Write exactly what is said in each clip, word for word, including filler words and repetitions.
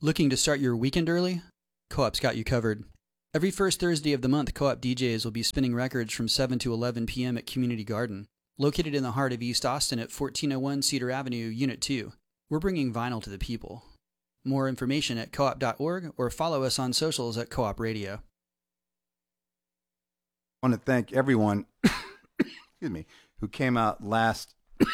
Looking to start your weekend early? Co-op's got you covered. Every first Thursday of the month, Co-op D Js will be spinning records from seven to eleven p.m. at Community Garden, located in the heart of East Austin at fourteen oh one Cedar Avenue, Unit two. We're bringing vinyl to the people. More information at co op dot org or follow us on socials at Co-op Radio. I want to thank everyone excuse me, who came out last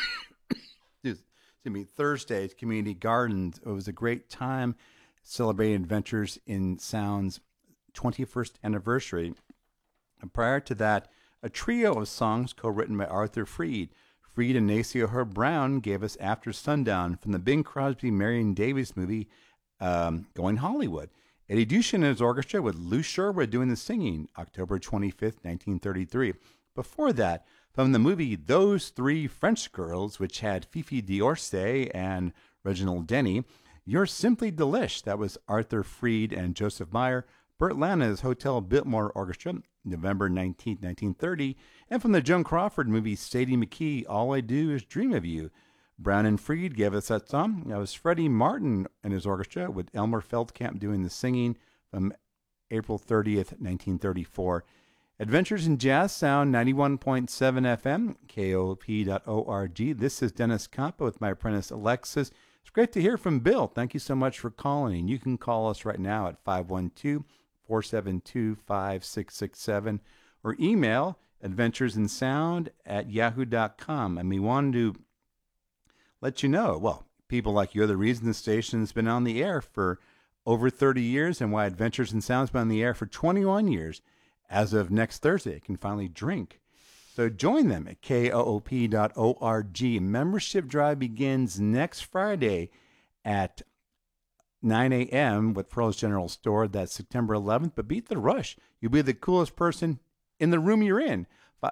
excuse me, Thursday at Community Gardens. It was a great time celebrating Adventures in Sound's twenty-first anniversary. And prior to that, a trio of songs co-written by Arthur Freed. Freed and Nacia Herb Brown gave us After Sundown from the Bing Crosby, Marion Davies movie, um, Going Hollywood. Eddie Duchin and his orchestra with Lou Sherwood doing the singing, October twenty-fifth, nineteen thirty-three. Before that, from the movie Those Three French Girls, which had Fifi D'Orsay and Reginald Denny, You're Simply Delish. That was Arthur Freed and Joseph Meyer. Burt Lana's Hotel Biltmore Orchestra, November nineteenth, nineteen thirty. And from the Joan Crawford movie Sadie McKee, All I Do Is Dream of You. Brown and Freed gave us that song. That was Freddie Martin and his orchestra with Elmer Feldkamp doing the singing from April thirtieth, nineteen thirty-four. Adventures in Jazz Sound, ninety-one point seven F M, K O P dot org. This is Dennis Campa with my apprentice Alexis. It's great to hear from Bill. Thank you so much for calling. You can call us right now at five one two, four seven two, five six six seven or email adventuresinsound at yahoo dot com. And we wanted to let you know, well, people like you are the reason the station's been on the air for over thirty years and why Adventures in Sound's been on the air for twenty-one years. As of next Thursday, it can finally drink. So join them at K O O P dot org. Membership drive begins next Friday at nine a.m. with Pearl's General Store. That's September eleventh. But beat the rush. You'll be the coolest person in the room you're in.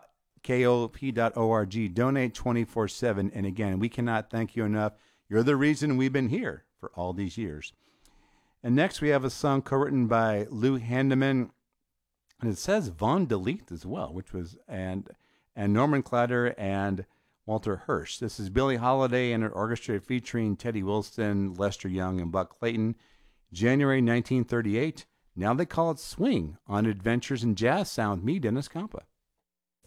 K O O P dot org. Donate twenty-four seven. And again, we cannot thank you enough. You're the reason we've been here for all these years. And next we have a song co-written by Lou Handeman. And it says Von Delete as well, which was, and and Norman Clatter and Walter Hirsch. This is Billie Holiday and her orchestra featuring Teddy Wilson, Lester Young, and Buck Clayton. January nineteen thirty-eight. Now they call it Swing on Adventures in Jazz Sound. Me, Dennis Campa.